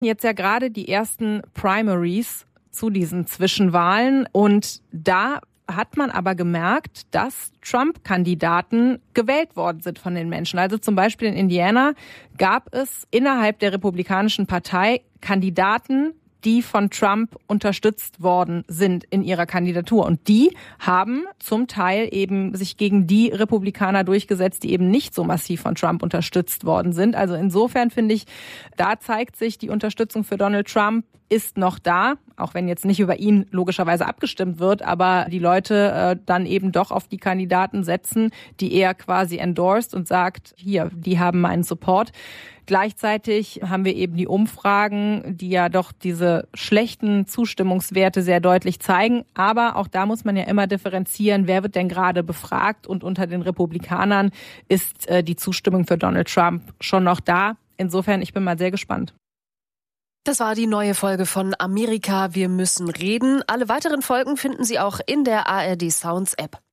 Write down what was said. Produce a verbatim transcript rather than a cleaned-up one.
Jetzt ja gerade die ersten Primaries zu diesen Zwischenwahlen und da hat man aber gemerkt, dass Trump-Kandidaten gewählt worden sind von den Menschen. Also zum Beispiel in Indiana gab es innerhalb der Republikanischen Partei Kandidaten, die von Trump unterstützt worden sind in ihrer Kandidatur. Und die haben zum Teil eben sich gegen die Republikaner durchgesetzt, die eben nicht so massiv von Trump unterstützt worden sind. Also insofern finde ich, da zeigt sich, die Unterstützung für Donald Trump ist noch da, auch wenn jetzt nicht über ihn logischerweise abgestimmt wird, aber die Leute äh, dann eben doch auf die Kandidaten setzen, die er quasi endorsed und sagt, hier, die haben meinen Support. Gleichzeitig haben wir eben die Umfragen, die ja doch diese schlechten Zustimmungswerte sehr deutlich zeigen. Aber auch da muss man ja immer differenzieren, wer wird denn gerade befragt. Und unter den Republikanern ist äh, die Zustimmung für Donald Trump schon noch da. Insofern, ich bin mal sehr gespannt. Das war die neue Folge von Amerika, wir müssen reden. Alle weiteren Folgen finden Sie auch in der A R D Sounds App.